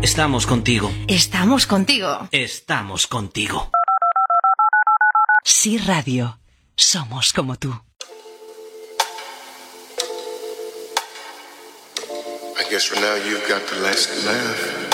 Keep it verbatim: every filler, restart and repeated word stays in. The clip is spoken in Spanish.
Estamos contigo. Estamos contigo. Estamos contigo. Sí Radio. Somos como tú. I guess for now you've got the last laugh.